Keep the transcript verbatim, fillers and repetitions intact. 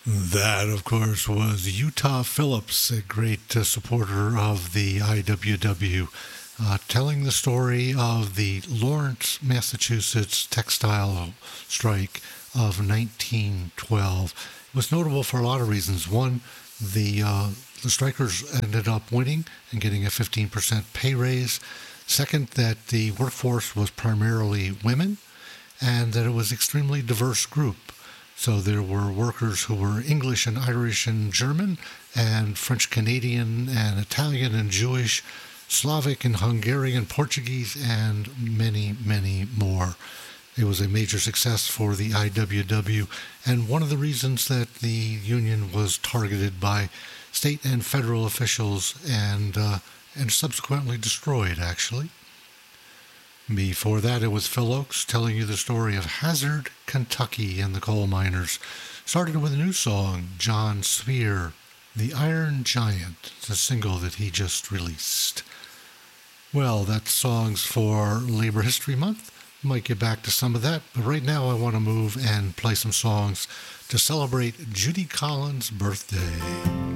That, of course, was Utah Phillips, a great uh, supporter of the I W W, uh, telling the story of the Lawrence, Massachusetts textile strike of nineteen twelve. It was notable for a lot of reasons. One, the uh, the strikers ended up winning and getting a fifteen percent pay raise. Second, that the workforce was primarily women and that it was an extremely diverse group. So there were workers who were English and Irish and German and French Canadian and Italian and Jewish, Slavic and Hungarian, Portuguese, and many, many more. It was a major success for the I W W, and one of the reasons that the union was targeted by state and federal officials and uh, and subsequently destroyed, actually. Before that, it was Phil Ochs telling you the story of Hazard, Kentucky, and the coal miners. Started with a new song, John Spear, The Iron Giant. It's a single that he just released. Well, that's songs for Labor History Month. Might get back to some of that, but right now I want to move and play some songs to celebrate Judy Collins' birthday.